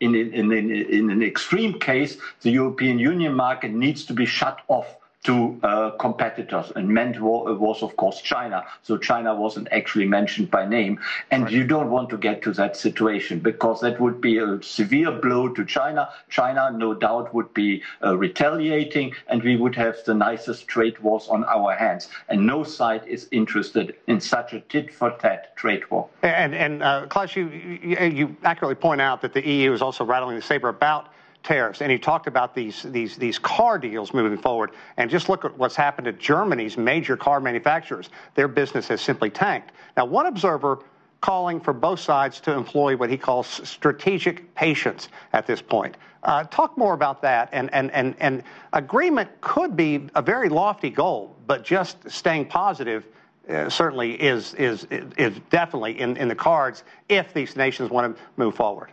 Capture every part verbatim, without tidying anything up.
in, in, in, in an extreme case, the European Union market needs to be shut off to uh, competitors, and meant was, of course, China. So China wasn't actually mentioned by name. And right. You don't want to get to that situation, because that would be a severe blow to China. China, no doubt, would be uh, retaliating, and we would have the nicest trade wars on our hands. And no side is interested in such a tit-for-tat trade war. And, and uh, Klaus, you, you, you accurately point out that the E U is also rattling the saber about tariffs, and you talked about these these these car deals moving forward. And just look at what's happened to Germany's major car manufacturers. Their business has simply tanked. Now, one observer calling for both sides to employ what he calls strategic patience at this point. Uh, talk more about that. And and and and agreement could be a very lofty goal, but just staying positive Uh, certainly is is is definitely in in the cards if these nations want to move forward.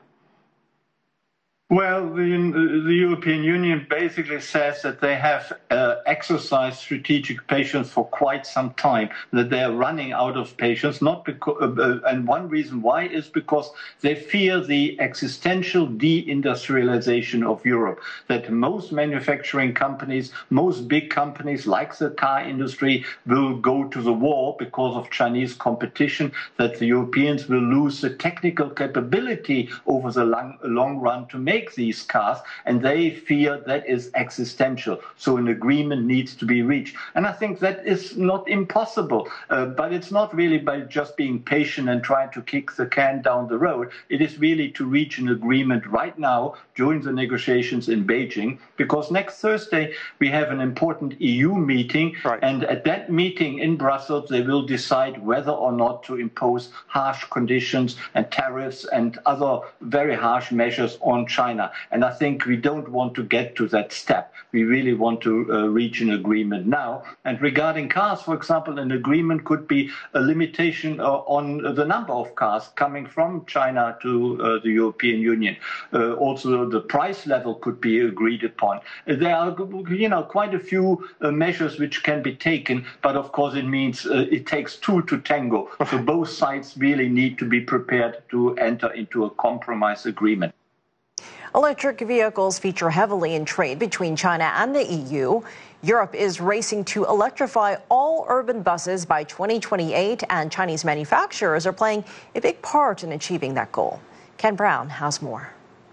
Well, the, the European Union basically says that they have uh, exercised strategic patience for quite some time, that they are running out of patience, not because, uh, and one reason why is because they fear the existential deindustrialization of Europe, that most manufacturing companies, most big companies like the car industry will go to the war because of Chinese competition, that the Europeans will lose the technical capability over the long, long run to make these cars, and they fear that is existential. So an agreement needs to be reached. And I think that is not impossible, uh, but it's not really by just being patient and trying to kick the can down the road. It is really to reach an agreement right now during the negotiations in Beijing, because next Thursday we have an important E U meeting, right. And at that meeting in Brussels they will decide whether or not to impose harsh conditions and tariffs and other very harsh measures on China. And I think we don't want to get to that step. We really want to uh, reach an agreement now. And regarding cars, for example, an agreement could be a limitation uh, on the number of cars coming from China to uh, the European Union. Uh, also, the price level could be agreed upon. Uh, there are, you know, quite a few uh, measures which can be taken, but of course it means uh, it takes two to tango. So both sides really need to be prepared to enter into a compromise agreement. Electric vehicles feature heavily in trade between China and the E U. Europe is racing to electrify all urban buses by twenty twenty-eight, and Chinese manufacturers are playing a big part in achieving that goal. Ken Brown has more.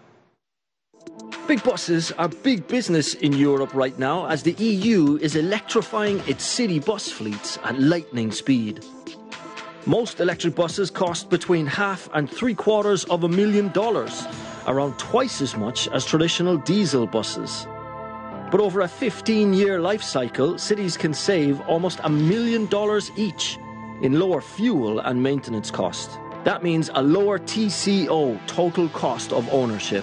Big buses are big business in Europe right now, as the E U is electrifying its city bus fleets at lightning speed. Most electric buses cost between half and three quarters of a million dollars, around twice as much as traditional diesel buses. But over a fifteen-year life cycle, cities can save almost a million dollars each in lower fuel and maintenance cost. That means a lower T C O, total cost of ownership.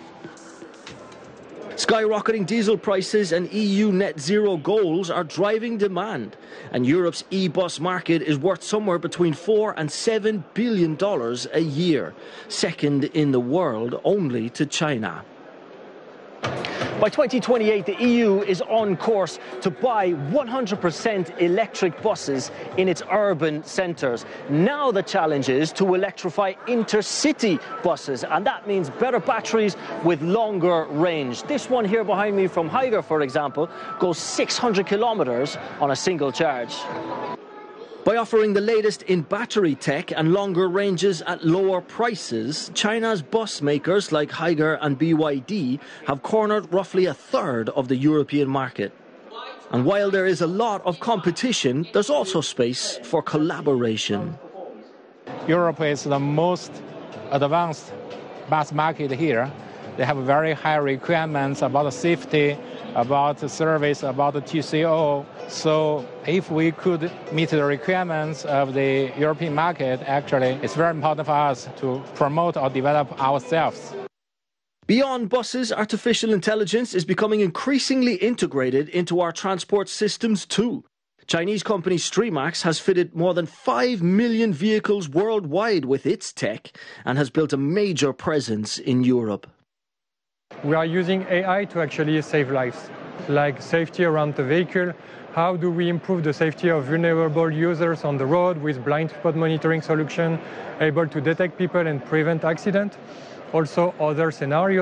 Skyrocketing diesel prices and E U net zero goals are driving demand, and Europe's e-bus market is worth somewhere between four and seven billion dollars a year, second in the world only to China. By twenty twenty-eight, the E U is on course to buy one hundred percent electric buses in its urban centres. Now the challenge is to electrify intercity buses, and that means better batteries with longer range. This one here behind me from Higer, for example, goes six hundred kilometres on a single charge. By offering the latest in battery tech and longer ranges at lower prices, China's bus makers like Higer and B Y D have cornered roughly a third of the European market. And while there is a lot of competition, there's also space for collaboration. Europe is the most advanced bus market here. They have very high requirements about safety, about service, about the T C O. So if we could meet the requirements of the European market, actually, it's very important for us to promote or develop ourselves. Beyond buses, artificial intelligence is becoming increasingly integrated into our transport systems too. Chinese company Streamax has fitted more than five million vehicles worldwide with its tech and has built a major presence in Europe. We are using A I to actually save lives, like safety around the vehicle. How do we improve the safety of vulnerable users on the road with blind spot monitoring solution, able to detect people and prevent accident? also other scenarios.